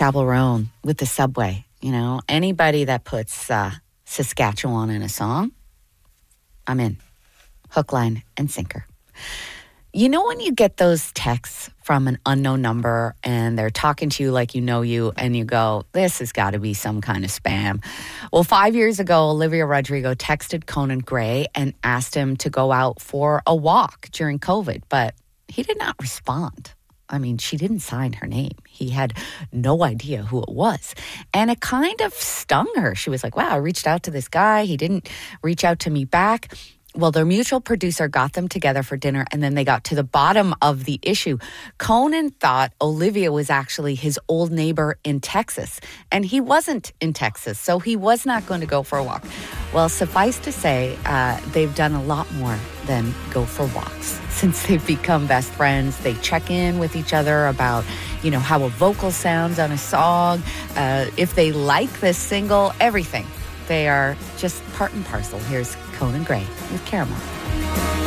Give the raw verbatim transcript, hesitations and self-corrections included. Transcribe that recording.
Chaperone with the Subway. You know, anybody that puts uh, Saskatchewan in a song, I'm in. Hook, line, and sinker. You know when you get those texts from an unknown number and they're talking to you like you know you and you go, this has got to be some kind of spam. Well, five years ago, Olivia Rodrigo texted Conan Gray and asked him to go out for a walk during COVID, but he did not respond. I mean, she didn't sign her name. He had no idea who it was. And it kind of stung her. She was like, wow, I reached out to this guy. He didn't reach out to me back. Well, their mutual producer got them together for dinner, and then they got to the bottom of the issue. Conan thought Olivia was actually his old neighbor in Texas, and he wasn't in Texas, so he was not going to go for a walk. Well, suffice to say, uh, they've done a lot more than go for walks. Since they've become best friends, they check in with each other about, you know, how a vocal sounds on a song, uh, if they like this single, everything. They are just part and parcel. Here's Conan Gray with Caramel.